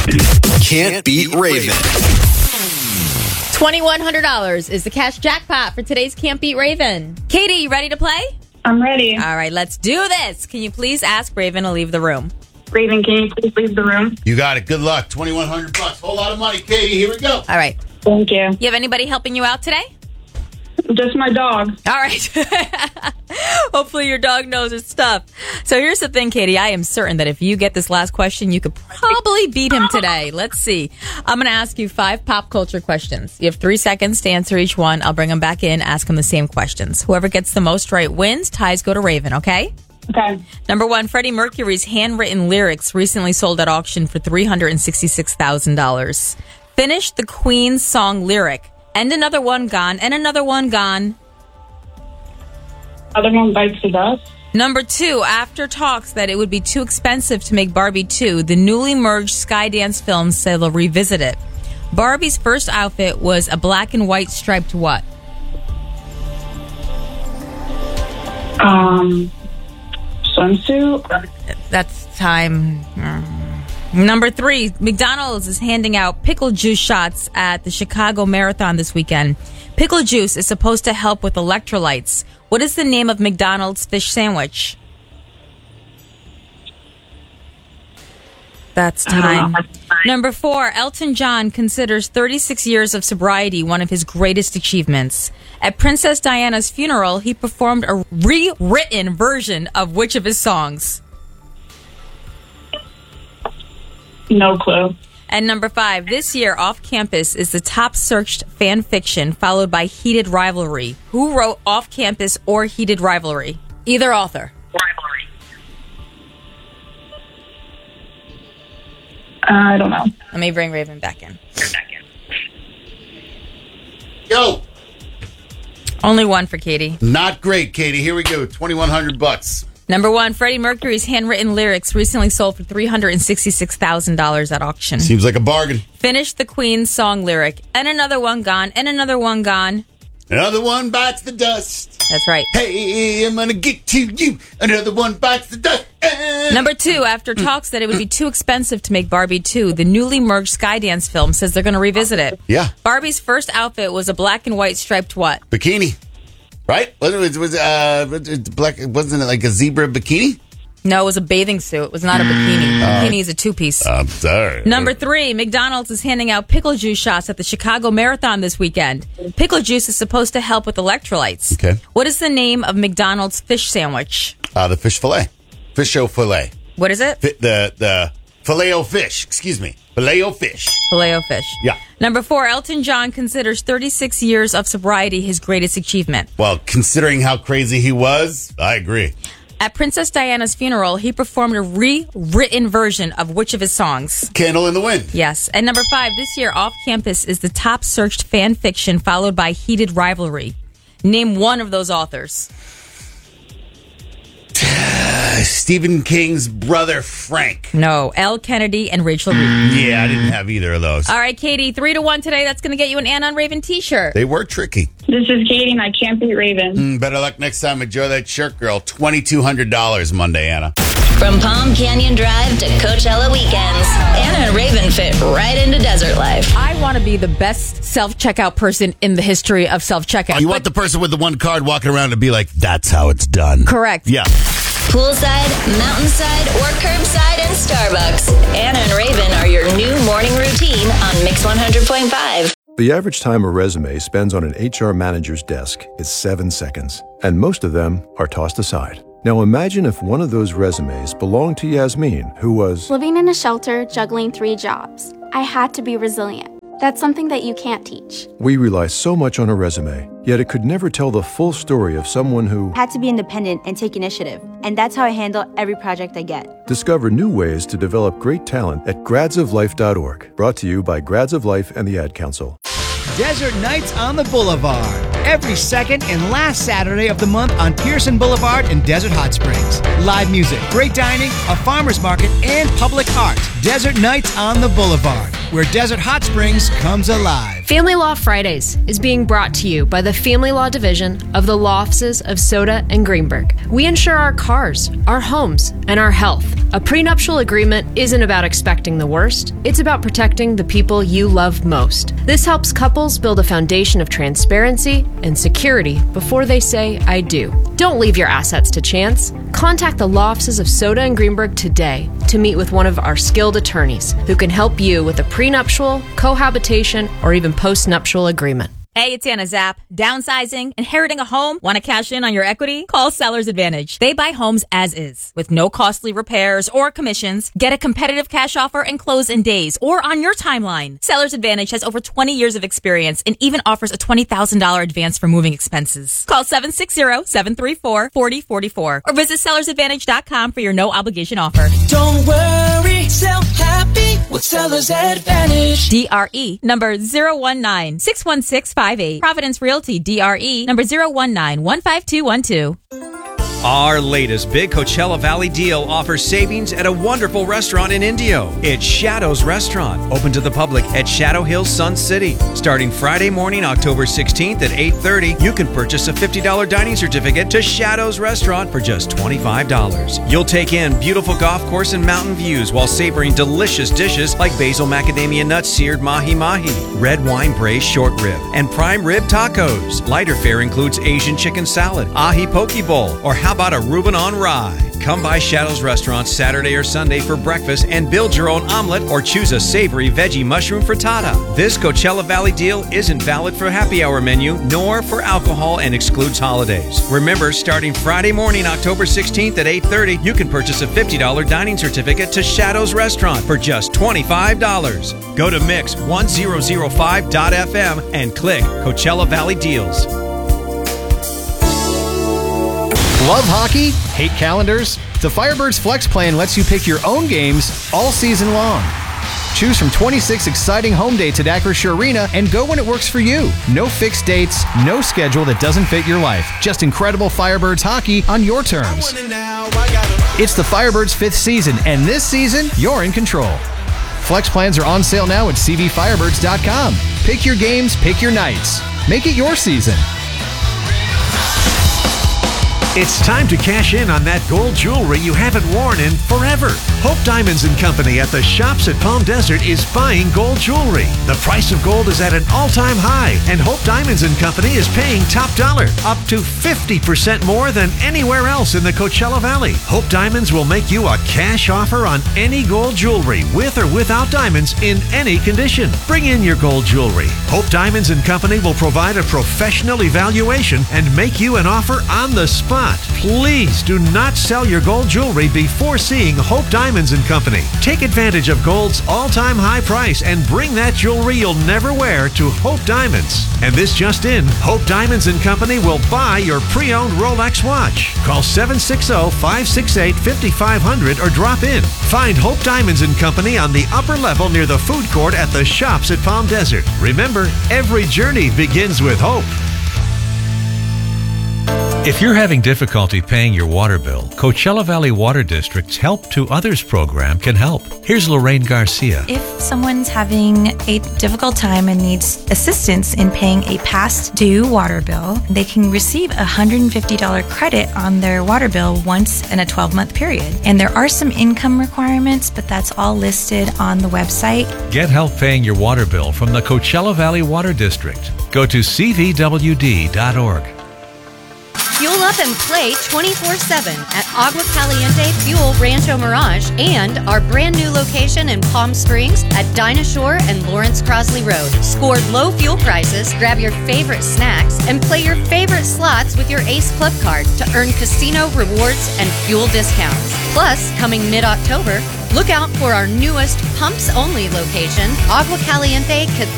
Can't Beat Raven. $2,100 is the cash jackpot for today's Can't Beat Raven. Katie, you ready to play? I'm ready. All right, let's do this. Can you please ask Raven to leave the room? Raven, can you please leave the room? You got it. Good luck. $2,100. Whole lot of money, Katie. Here we go. All right. Thank you. You have anybody helping you out today? Just my dog. All right. Hopefully your dog knows his stuff. So here's the thing, Katie. I am certain that if you get this last question, you could probably beat him today. Let's see. I'm going to ask you 5 pop culture questions. You have 3 seconds to answer each one. I'll bring them back in, ask them the same questions. Whoever gets the most right wins. Ties go to Raven, okay? Okay. Number 1, Freddie Mercury's handwritten lyrics recently sold at auction for $366,000. Finish the Queen's song lyric. And another one gone, and another one gone. Other one bites the dust. Number 2, after talks that it would be too expensive to make Barbie 2, the newly merged Skydance Films said they'll revisit it. Barbie's first outfit was a black and white striped what? Swimsuit. That's time. Number 3, McDonald's is handing out pickle juice shots at the Chicago Marathon this weekend. Pickle juice is supposed to help with electrolytes. What is the name of McDonald's fish sandwich? That's time. Number 4, Elton John considers 36 years of sobriety one of his greatest achievements. At Princess Diana's funeral, he performed a rewritten version of which of his songs? No clue. And number 5, this year, Off Campus is the top searched fan fiction, followed by Heated Rivalry. Who wrote Off Campus or Heated Rivalry? Either author. Rivalry. I don't know. Let me bring Raven back in. Yo. Only one for Katie. Not great, Katie. Here we go. $2,100. Number 1, Freddie Mercury's handwritten lyrics recently sold for $366,000 at auction. Seems like a bargain. Finish the Queen's song lyric. And another one gone. And another one gone. Another one bites the dust. That's right. Hey, I'm gonna get to you. Another one bites the dust. Number 2, after talks that it would be too expensive to make Barbie 2, the newly merged Skydance film says they're going to revisit it. Yeah. Barbie's first outfit was a black and white striped what? Bikini. Right? Was black? Wasn't it like a zebra bikini? No, it was a bathing suit. It was not a bikini. Bikini is a 2-piece. I'm sorry. Number 3, McDonald's is handing out pickle juice shots at the Chicago Marathon this weekend. Pickle juice is supposed to help with electrolytes. Okay. What is the name of McDonald's fish sandwich? The fish fillet. Fish-o-filet. What is it? The filet-o-fish. Excuse me. Filet-o-fish. Filet-o-fish. Yeah. Number 4, Elton John considers 36 years of sobriety his greatest achievement. Well, considering how crazy he was, I agree. At Princess Diana's funeral, he performed a rewritten version of which of his songs? Candle in the Wind. Yes. And number 5, this year, Off Campus is the top searched fan fiction, followed by Heated Rivalry. Name one of those authors. Stephen King's brother, Frank. No, L. Kennedy and Rachel Reed. Yeah, I didn't have either of those. All right, Katie, 3-1 today. That's going to get you an Anna and Raven t-shirt. They were tricky. This is Katie, and I can't beat Raven. Better luck next time. Enjoy that shirt, girl. $2,200 Monday, Anna. From Palm Canyon Drive to Coachella weekends, Anna and Raven fit right into desert life. I want to be the best self-checkout person in the history of self-checkout. You want the person with the one card walking around to be like, that's how it's done. Correct. Yeah. Poolside, mountainside, or curbside in Starbucks. Anna and Raven are your new morning routine on Mix 100.5. The average time a resume spends on an HR manager's desk is 7 seconds, and most of them are tossed aside. Now imagine if one of those resumes belonged to Yasmin, who was living in a shelter, juggling 3 jobs. I had to be resilient. That's something that you can't teach. We rely so much on a resume, yet it could never tell the full story of someone who had to be independent and take initiative. And that's how I handle every project I get. Discover new ways to develop great talent at gradsoflife.org. Brought to you by Grads of Life and the Ad Council. Desert Nights on the Boulevard. Every second and last Saturday of the month on Pearson Boulevard in Desert Hot Springs. Live music, great dining, a farmer's market, and public art. Desert Nights on the Boulevard, where Desert Hot Springs comes alive. Family Law Fridays is being brought to you by the Family Law Division of the Law Offices of Soda and Greenberg. We insure our cars, our homes, and our health. A prenuptial agreement isn't about expecting the worst. It's about protecting the people you love most. This helps couples build a foundation of transparency and security before they say, I do. Don't leave your assets to chance. Contact the Law Offices of Soda and Greenberg today to meet with one of our skilled attorneys who can help you with a prenuptial, cohabitation, or even post-nuptial agreement. Hey, it's Anna Zapp. Downsizing, inheriting a home, want to cash in on your equity? Call Sellers Advantage. They buy homes as is, with no costly repairs or commissions. Get a competitive cash offer and close in days or on your timeline. Sellers Advantage has over 20 years of experience and even offers a $20,000 advance for moving expenses. Call 760-734-4044 or visit sellersadvantage.com for your no-obligation offer. Don't worry, sell happy with Sellers Advantage. DRE number 019-616-58. Providence Realty, DRE number 019-15212. Our latest big Coachella Valley deal offers savings at a wonderful restaurant in Indio. It's Shadows Restaurant, open to the public at Shadow Hills, Sun City. Starting Friday morning, October 16th at 8:30, you can purchase a $50 dining certificate to Shadows Restaurant for just $25. You'll take in beautiful golf course and mountain views while savoring delicious dishes like basil macadamia nut seared mahi-mahi, red wine braised short rib, and prime rib tacos. Lighter fare includes Asian chicken salad, ahi poke bowl, or how about a Reuben on rye? Come by Shadows Restaurant Saturday or Sunday for breakfast and build your own omelet or choose a savory veggie mushroom frittata. This Coachella Valley deal isn't valid for happy hour menu nor for alcohol and excludes holidays. Remember, starting Friday morning, October 16th at 8:30, you can purchase a $50 dining certificate to Shadows Restaurant for just $25. Go to mix1005.fm and click Coachella Valley Deals. Love hockey? Hate calendars? The Firebirds Flex Plan lets you pick your own games all season long. Choose from 26 exciting home dates at Acrisure Arena and go when it works for you. No fixed dates, no schedule that doesn't fit your life. Just incredible Firebirds hockey on your terms. It's the Firebirds' 5th season, and this season, you're in control. Flex plans are on sale now at cvfirebirds.com. Pick your games, pick your nights. Make it your season. It's time to cash in on that gold jewelry you haven't worn in forever. Hope Diamonds & Company at the Shops at Palm Desert is buying gold jewelry. The price of gold is at an all-time high, and Hope Diamonds & Company is paying top dollar, up to 50% more than anywhere else in the Coachella Valley. Hope Diamonds will make you a cash offer on any gold jewelry, with or without diamonds, in any condition. Bring in your gold jewelry. Hope Diamonds & Company will provide a professional evaluation and make you an offer on the spot. Please do not sell your gold jewelry before seeing Hope Diamonds & Company. Take advantage of gold's all-time high price and bring that jewelry you'll never wear to Hope Diamonds. And this just in, Hope Diamonds & Company will buy your pre-owned Rolex watch. Call 760-568-5500 or drop in. Find Hope Diamonds & Company on the upper level near the food court at the Shops at Palm Desert. Remember, every journey begins with hope. If you're having difficulty paying your water bill, Coachella Valley Water District's Help to Others program can help. Here's Lorraine Garcia. If someone's having a difficult time and needs assistance in paying a past due water bill, they can receive a $150 credit on their water bill once in a 12-month period. And there are some income requirements, but that's all listed on the website. Get help paying your water bill from the Coachella Valley Water District. Go to cvwd.org. Fuel up and play 24/7 at Agua Caliente Fuel Rancho Mirage and our brand new location in Palm Springs at Dinah Shore and Lawrence Crosley Road. Score low fuel prices, grab your favorite snacks, and play your favorite slots with your Ace Club card to earn casino rewards and fuel discounts. Plus, coming mid-October, look out for our newest pumps-only location, Agua Caliente Cathedral